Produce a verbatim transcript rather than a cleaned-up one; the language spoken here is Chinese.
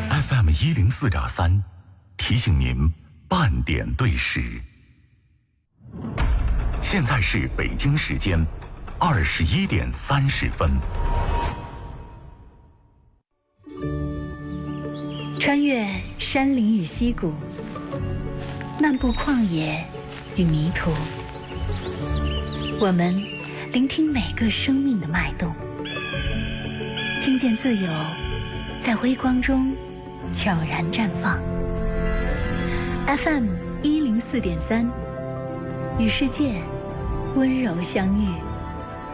F M 一零四点三，提醒您半点对时。现在是北京时间二十一点三十分。 穿越山林与溪谷，漫步旷野与迷途，我们聆听每个生命的脉动，听见自由在微光中悄然绽放。 F M 一零四点三，与世界温柔相遇。